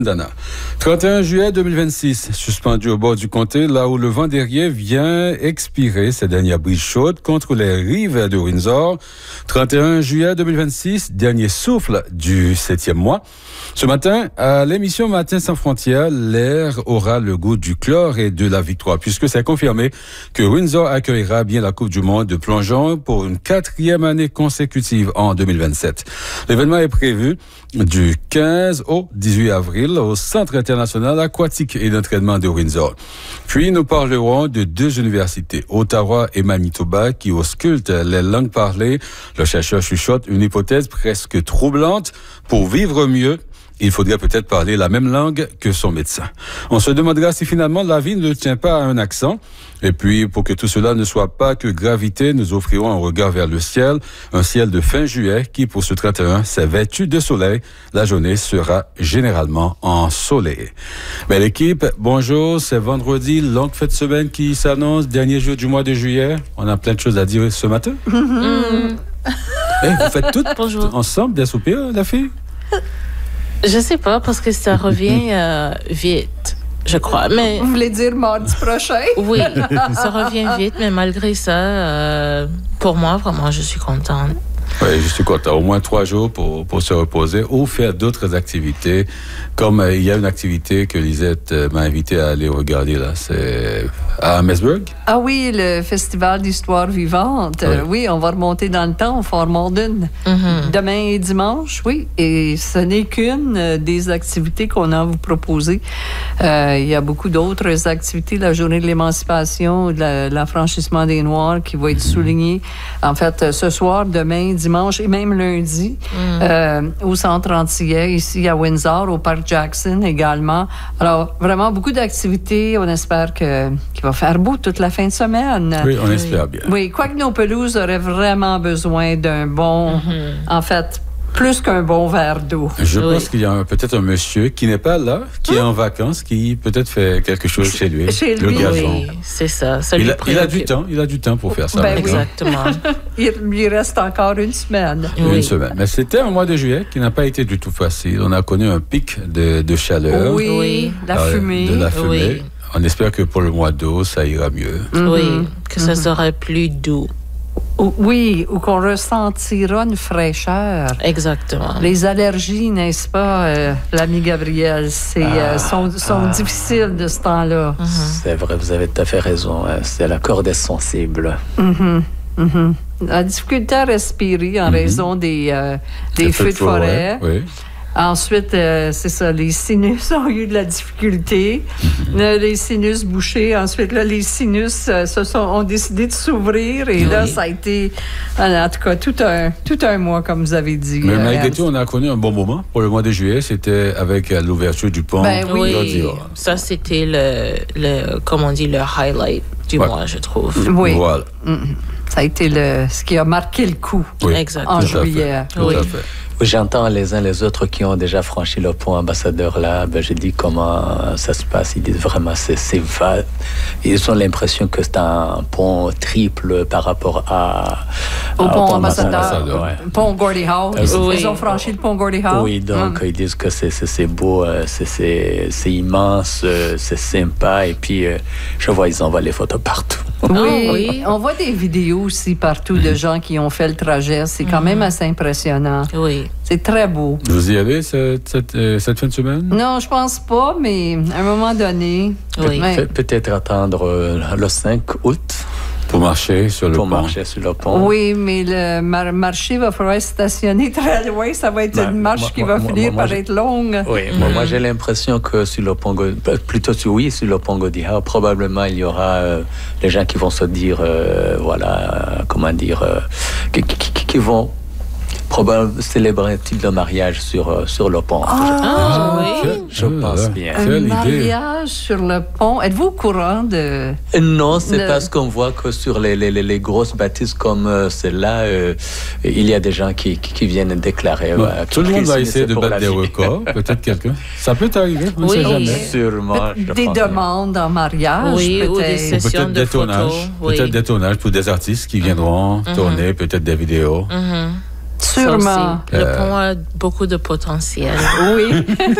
Dana. 31 juillet 2026, suspendu au bord du comté, là où le vent derrière vient expirer ses dernières brises chaudes contre les rives de Windsor. 31 juillet 2026, dernier souffle du 7e mois. Ce matin, à l'émission Matin sans frontières, l'air aura le goût du chlore et de la victoire, puisque c'est confirmé que Windsor accueillera bien la Coupe du monde de plongeon pour une 4e année consécutive en 2027. L'événement est prévu du 15 au 18 avril au Centre international aquatique et d'entraînement de Windsor. Puis nous parlerons de 2 universités, Ottawa et Manitoba, qui auscultent les langues parlées. Le chercheur chuchote une hypothèse presque troublante. Pour vivre mieux, il faudrait peut-être parler la même langue que son médecin. On se demandera si finalement la vie ne tient pas à un accent. Et puis, pour que tout cela ne soit pas que gravité, nous offrirons un regard vers le ciel, un ciel de fin juillet qui, pour ce 31, s'est vêtu de soleil. La journée sera généralement ensoleillée. Mais l'équipe, bonjour, c'est vendredi, longue fête de semaine qui s'annonce, dernier jour du mois de juillet. On a plein de choses à dire ce matin. Hey, vous faites toutes ensemble des soupirs, la fille? Je sais pas, parce que ça revient vite, je crois. Mais vous voulez dire mardi prochain? Oui, ça revient vite, mais malgré ça, pour moi, vraiment, je suis contente. Oui, je suis content. Au moins 3 jours pour se reposer ou faire d'autres activités. Comme il y a une activité que Lisette m'a invité à aller regarder, là. C'est à Mesburg. Ah oui, le Festival d'Histoire vivante. Oui, on va remonter dans le temps au Fort Morden. Demain et dimanche, oui. Et ce n'est qu'une des activités qu'on a à vous proposer. Il y a beaucoup d'autres activités. La journée de l'émancipation, l'affranchissement des Noirs qui va être souligné. En fait, ce soir, demain, dimanche et même lundi au Centre antillais, ici à Windsor, au Parc Jackson également. Alors, vraiment beaucoup d'activités. On espère qu'il va faire beau toute la fin de semaine. Oui, on espère bien. Oui, quoique nos pelouses auraient vraiment besoin d'un bon... En fait, plus qu'un bon verre d'eau. Je pense qu'il y a peut-être un monsieur qui n'est pas là, qui est en vacances, qui peut-être fait quelque chose chez lui. Chez lui, oui, c'est ça. Il a du temps pour faire ça. Ben exactement. Il lui reste encore une semaine. Une semaine. Mais c'était un mois de juillet qui n'a pas été du tout facile. On a connu un pic de chaleur. Oui, la fumée. De la fumée. Oui. On espère que pour le mois d'août, ça ira mieux. Oui, que ça sera plus doux. Oui, ou qu'on ressentira une fraîcheur. Exactement. Les allergies, n'est-ce pas, l'ami Gabriel, sont difficiles de ce temps-là. C'est vrai, vous avez tout à fait raison. C'est la corde est sensible. La difficulté à respirer en raison des feux de forêt. Oui. Ensuite, c'est ça, les sinus ont eu de la difficulté. Les sinus bouchés. Ensuite, là, les sinus ont décidé de s'ouvrir. Et là, ça a été, en tout cas, tout un mois, comme vous avez dit. Mais malgré tout, on a connu un bon moment pour le mois de juillet. C'était avec l'ouverture du pont. Oui, ça, c'était comme on dit, le highlight du mois, je trouve. Oui. Voilà. Ça a été ce qui a marqué le coup en juillet. Tout à fait. J'entends les uns les autres qui ont déjà franchi le pont ambassadeur là. Je dis comment ça se passe. Ils disent vraiment c'est vague. Ils ont l'impression que c'est un pont triple par rapport au pont ambassadeur. Pont Gordie Howe. Ils ont franchi le pont Gordie Howe. Oui, donc ils disent que c'est beau, c'est immense, c'est sympa. Et puis je vois ils envoient les photos partout. Oui, on voit des vidéos aussi partout de gens qui ont fait le trajet. C'est quand même assez impressionnant. Oui. C'est très beau. Vous y allez cette fin de semaine? Non, je pense pas, mais à un moment donné... Peut-être attendre le 5 août. Pour marcher sur le pont. Oui, mais le marché va falloir stationner très loin. Ça va être une marche qui va finir par être longue. Oui, moi j'ai l'impression que sur le pont, sur le pont Gordie Howe, probablement il y aura les gens qui vont se dire, qui vont probablement célébrer un type de mariage sur le pont. Je pense bien. Un mariage sur le pont. Êtes-vous au courant de... Non, c'est parce qu'on voit que sur les grosses bâtisses comme celle-là, il y a des gens qui viennent déclarer. Tout le monde va essayer de battre des records. Peut-être quelqu'un. Ça peut arriver, on ne sait jamais. Sûrement. Des demandes en mariage, peut-être. Ou des sessions de photos. Peut-être des tournages pour des artistes qui viendront tourner peut-être des vidéos. Sûrement. Le pont a beaucoup de potentiel. Oui.